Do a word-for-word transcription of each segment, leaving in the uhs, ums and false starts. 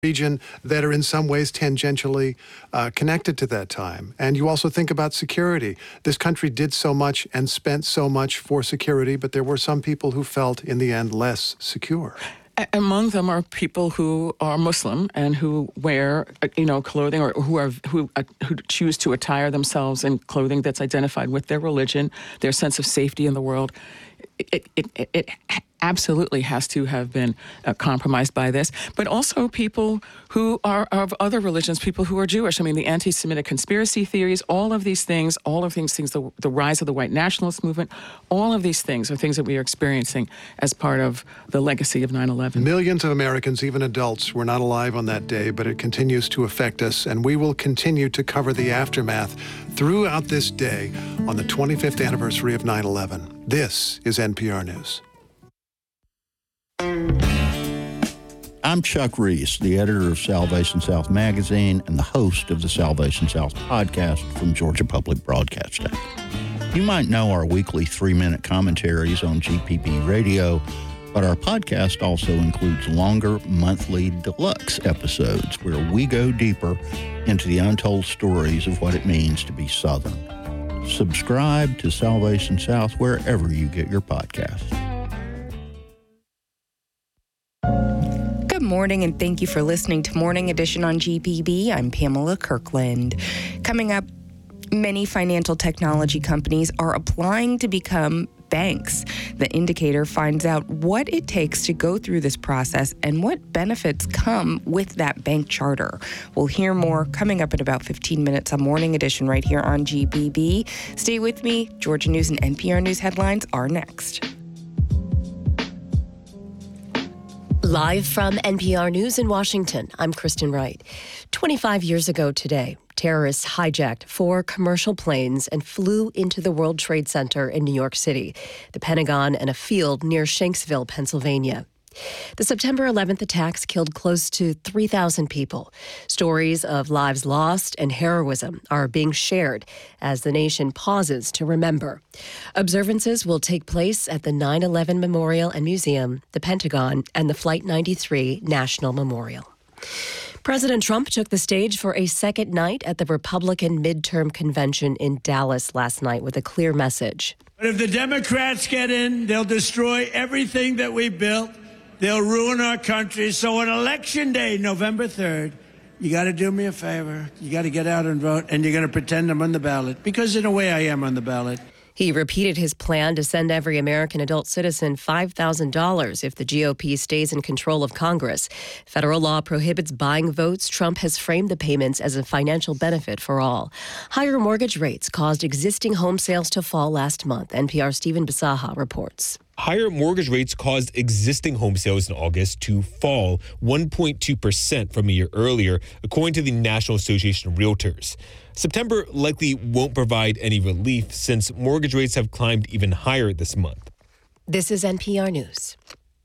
region that are in some ways tangentially uh, connected to that time. And you also think about security. This country did so much and spent so much for security, but there were some people who felt in the end less secure. Among them are people who are Muslim and who wear, you know, clothing, or who are who uh, who choose to attire themselves in clothing that's identified with their religion, their sense of safety in the world. It it it, it absolutely has to have been uh, compromised by this, but also people who are of other religions, people who are Jewish. I mean, the anti-Semitic conspiracy theories, all of these things, all of these things, the, the rise of the white nationalist movement, all of these things are things that we are experiencing as part of the legacy of nine eleven. Millions of Americans, even adults, were not alive on that day, but it continues to affect us, and we will continue to cover the aftermath throughout this day on the twenty-fifth anniversary of nine eleven. This is N P R News. I'm Chuck Reese, the editor of Salvation South magazine and the host of the Salvation South podcast from Georgia Public Broadcasting. You might know our weekly three-minute commentaries on G P B Radio, but our podcast also includes longer monthly deluxe episodes where we go deeper into the untold stories of what it means to be Southern. Subscribe to Salvation South wherever you get your podcasts. Good morning, and thank you for listening to Morning Edition on G P B. I'm Pamela Kirkland. Coming up, many financial technology companies are applying to become banks. The Indicator finds out what it takes to go through this process and what benefits come with that bank charter. We'll hear more coming up in about fifteen minutes on Morning Edition right here on G B B. Stay with me. Georgia News and N P R News headlines are next. Live from N P R News in Washington, I'm Kristen Wright. twenty-five years ago today, terrorists hijacked four commercial planes and flew into the World Trade Center in New York City, the Pentagon, and a field near Shanksville, Pennsylvania. The September eleventh attacks killed close to three thousand people. Stories of lives lost and heroism are being shared as the nation pauses to remember. Observances will take place at the nine eleven Memorial and Museum, the Pentagon, and the Flight ninety-three National Memorial. President Trump took the stage for a second night at the Republican midterm convention in Dallas last night with a clear message. But if the Democrats get in, they'll destroy everything that we built. They'll ruin our country. So on Election Day, November third, you got to do me a favor. You got to get out and vote, and you're going to pretend I'm on the ballot, because in a way I am on the ballot. He repeated his plan to send every American adult citizen five thousand dollars if the G O P stays in control of Congress. Federal law prohibits buying votes. Trump has framed the payments as a financial benefit for all. Higher mortgage rates caused existing home sales to fall last month. N P R's Stephen Bisaha reports. Higher mortgage rates caused existing home sales in August to fall one point two percent from a year earlier, according to the National Association of Realtors. September likely won't provide any relief since mortgage rates have climbed even higher this month. This is N P R News.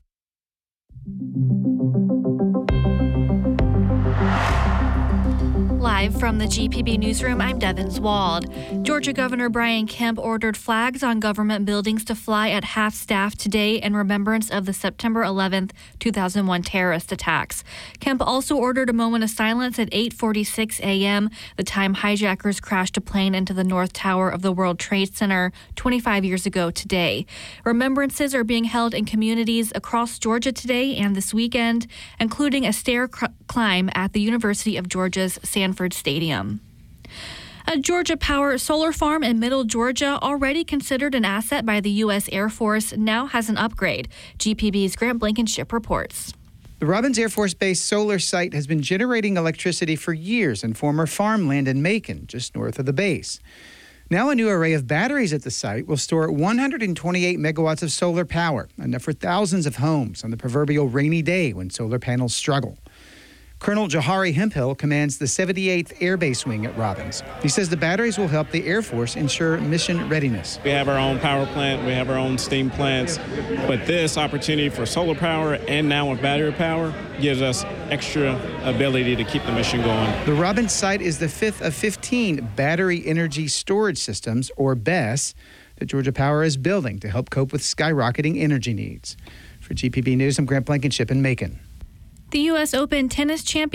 Live from the G P B newsroom, I'm Devin Wald. Georgia Governor Brian Kemp ordered flags on government buildings to fly at half-staff today in remembrance of the September eleventh, two thousand one terrorist attacks. Kemp also ordered a moment of silence at eight forty-six a.m., the time hijackers crashed a plane into the North Tower of the World Trade Center twenty-five years ago today. Remembrances are being held in communities across Georgia today and this weekend, including a stair cr- climb at the University of Georgia's Sanford Stadium. A Georgia Power solar farm in Middle Georgia, already considered an asset by the U S Air Force, now has an upgrade. G P B's Grant Blankenship reports. The Robins Air Force Base solar site has been generating electricity for years in former farmland in Macon, just north of the base. Now a new array of batteries at the site will store one hundred twenty-eight megawatts of solar power, enough for thousands of homes on the proverbial rainy day when solar panels struggle. Colonel Jahari Hemphill commands the seventy-eighth Air Base Wing at Robins. He says the batteries will help the Air Force ensure mission readiness. We have our own power plant, we have our own steam plants, but this opportunity for solar power and now with battery power gives us extra ability to keep the mission going. The Robins site is the fifth of fifteen battery energy storage systems, or B E S, that Georgia Power is building to help cope with skyrocketing energy needs. For G P B News, I'm Grant Blankenship in Macon. The U S Open tennis champion